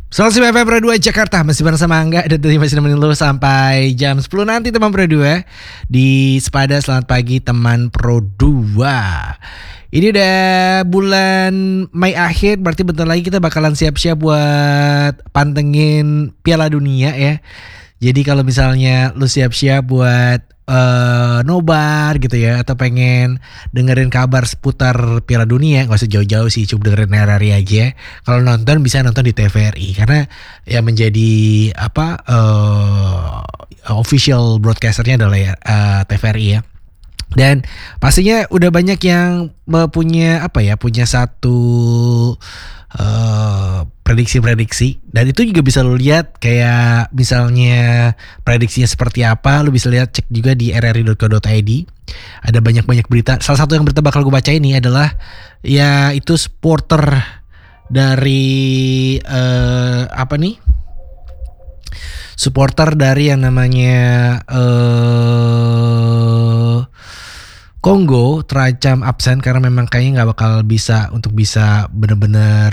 Selamat FM Pro 2 Jakarta. Masih bersama Angga dan tadi masih nemenin lu sampai jam 10 nanti teman Pro 2 di Sepada. Selamat pagi teman Pro 2. Ini udah bulan Mei akhir, berarti bentar lagi kita bakalan siap-siap buat pantengin Piala Dunia ya. Jadi kalau misalnya lu siap-siap buat nobar gitu ya, atau pengen dengerin kabar seputar Piala Dunia, gak usah jauh-jauh sih, cukup dengerin hari aja. Kalau nonton bisa nonton di TVRI karena ya menjadi official broadcasternya adalah ya, TVRI ya. Dan pastinya udah banyak yang punya satu prediksi-prediksi, dan itu juga bisa lo lihat kayak misalnya prediksinya seperti apa, lo bisa lihat, cek juga di rri.co.id. Ada banyak berita. Salah satu yang berita bakal gue baca ini adalah ya itu supporter dari supporter dari yang namanya Kongo terancam absen karena memang kayaknya nggak bakal bisa benar-benar